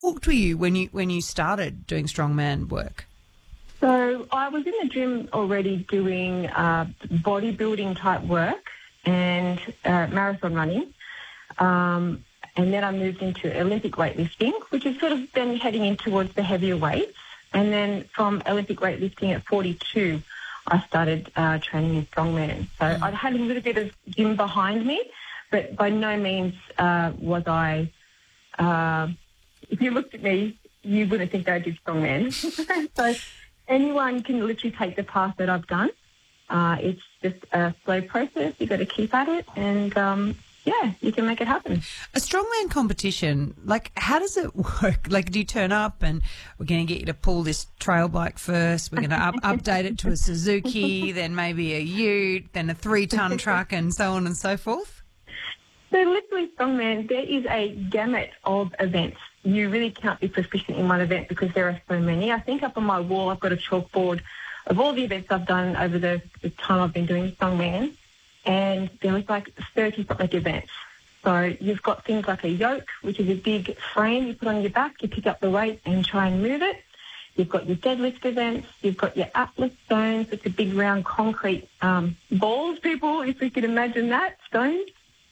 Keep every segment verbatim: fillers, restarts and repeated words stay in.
hooked were you when you when you started doing strongman work? So I was in the gym already doing uh, bodybuilding type work and uh, marathon running. Um, and then I moved into Olympic weightlifting, which is sort of then heading in towards the heavier weights. And then from Olympic weightlifting at forty-two, I started uh, training in strongman. So mm. I had a little bit of gym behind me, but by no means uh, was I, uh, if you looked at me, you wouldn't think that I did strongman. So anyone can literally take the path that I've done. Uh, it's just a slow process. You've got to keep at it and, um, yeah, you can make it happen. A strongman competition, like, how does it work? Like, do you turn up and we're going to get you to pull this trail bike first, we're going to up- update it to a Suzuki, then maybe a ute, then a three-ton truck and so on and so forth? So literally, strongman, there is a gamut of events. You really can't be proficient in one event because there are so many. I think up on my wall I've got a chalkboard of all the events I've done over the, the time I've been doing strongman, and there was like thirty-something events. So you've got things like a yoke, which is a big frame you put on your back, you pick up the weight and try and move it. You've got your deadlift events. You've got your uplift stones. It's a big round concrete um, balls, people, if you could imagine that, stones.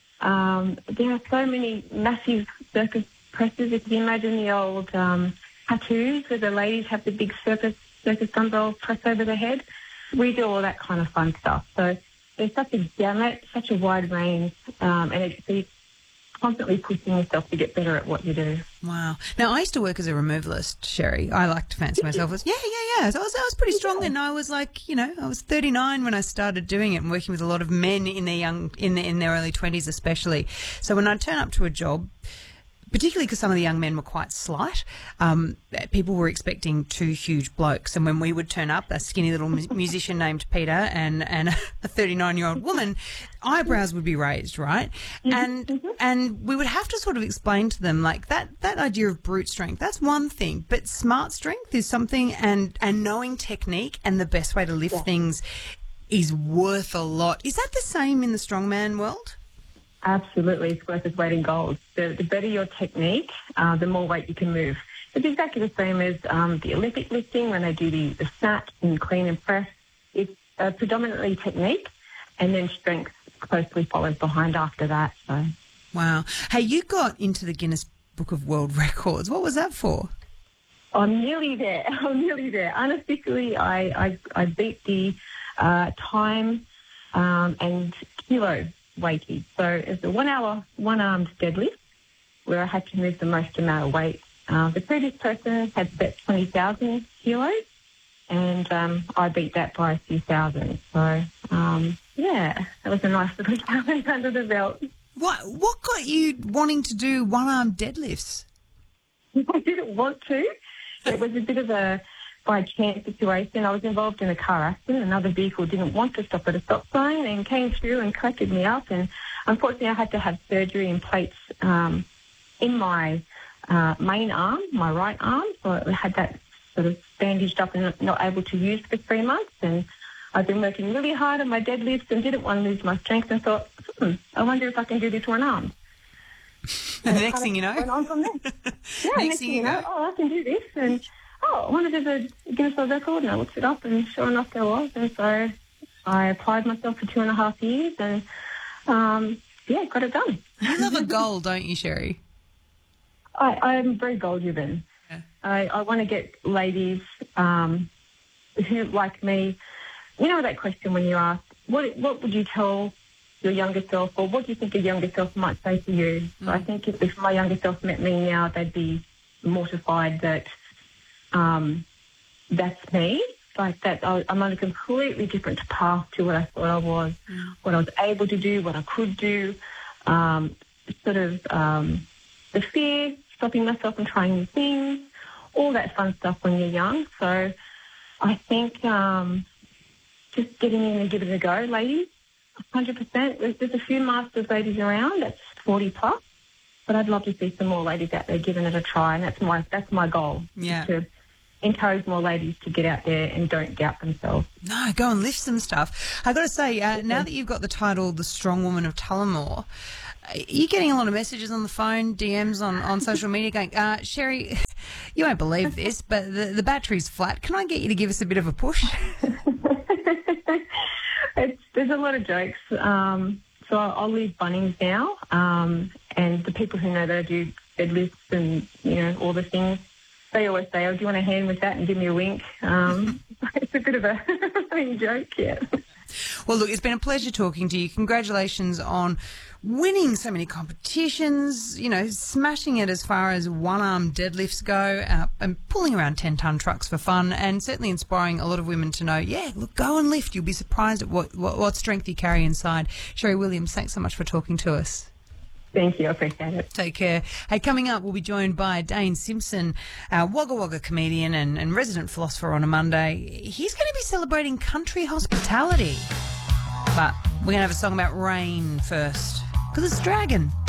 Um, there are so many massive circus presses. If you imagine the old um, tattoos where the ladies have the big circus circus dumbbell press over their head, we do all that kind of fun stuff. So there's such a gamut, such a wide range, um, and it's, it's constantly pushing yourself to get better at what you do. Wow. Now, I used to work as a removalist, Sherry. I like to fancy myself as, yeah, yeah, yeah. So I was, I was pretty strong then. I was like, you know, I was thirty-nine when I started doing it and working with a lot of men in their young, in their, in their early twenties especially. So when I'd turn up to a job, particularly because some of the young men were quite slight, um, people were expecting two huge blokes. And when we would turn up, a skinny little mu- musician named Peter and, and a thirty-nine-year-old woman, eyebrows would be raised, right? Mm-hmm. And mm-hmm. and we would have to sort of explain to them, like, that, that idea of brute strength, that's one thing, but smart strength is something, and, and knowing technique and the best way to lift yeah. things is worth a lot. Is that the same in the strongman world? Absolutely. It's worth its weight in gold. The, the better your technique, uh, the more weight you can move. It's exactly the same as um, the Olympic lifting when they do the, the snatch and clean and press. It's uh, predominantly technique, and then strength closely follows behind after that. So, wow. Hey, you got into the Guinness Book of World Records. What was that for? I'm nearly there. I'm nearly there. Unofficially, I, I, I beat the uh, time um, and kilo weighted. So it's a one-hour, one-armed deadlift where I had to move the most amount of weight. Uh, the previous person had set twenty thousand kilos, and um, I beat that by a few thousand. So, um, yeah, that was a nice little challenge under the belt. What What got you wanting to do one-armed deadlifts? I didn't want to. It was a bit of a by chance situation. I was involved in a car accident. Another vehicle didn't want to stop at a stop sign and came through and collected me up. And unfortunately, I had to have surgery and plates um, in my uh, main arm, my right arm. So I had that sort of bandaged up and not able to use for three months. And I've been working really hard on my deadlifts and didn't want to lose my strength, and thought, hmm, I wonder if I can do this one arm. And the next thing you know, went on from there. Yeah, next, next thing you know, oh, I can do this. And oh, I wonder if there's a Guinness World Record, and I looked it up, and sure enough there was. And so I applied myself for two and a half years, and um, yeah, got it done. You love a goal, don't you, Sherry? I, I'm very goal-driven. Yeah. I, I want to get ladies um, who, like me, you know that question when you ask, what what would you tell your younger self, or what do you think a younger self might say to you? Mm. So I think if, if my younger self met me now, they'd be mortified that um, that's me. Like that, I, I'm on a completely different path to what I thought I was, mm. what I was able to do, what I could do. Um, sort of um, the fear, stopping myself from trying new things, all that fun stuff when you're young. So I think um, just getting in and giving it a go, ladies. one hundred percent. There's, there's a few masters ladies around that's forty plus, but I'd love to see some more ladies out there giving it a try, and that's my that's my goal. Yeah. To encourage more ladies to get out there and don't doubt themselves. No, go and lift some stuff. I got to say, uh, now that you've got the title, the Strong Woman of Tullamore, Are you getting a lot of messages on the phone, D Ms on, on social media going, uh, Sherry, you won't believe this, but the, the battery's flat. Can I get you to give us a bit of a push? it's, there's a lot of jokes. Um, so I'll, I'll leave Bunnings now, um, and the people who know that I do deadlifts and, you know, all the things, they always say, oh, do you want a hand with that, and give me a wink? Um, it's a bit of a running joke, yeah. Well, look, it's been a pleasure talking to you. Congratulations on winning so many competitions, you know, smashing it as far as one-arm deadlifts go, uh, and pulling around ten-tonne trucks for fun, and certainly inspiring a lot of women to know, yeah, look, go and lift. You'll be surprised at what, what, what strength you carry inside. Sherry Williams, thanks so much for talking to us. Thank you. I appreciate it. Take care. Hey, coming up, we'll be joined by Dane Simpson, our Wagga Wagga comedian and, and resident philosopher on a Monday. He's going to be celebrating country hospitality. But we're going to have a song about rain first, because it's Dragon.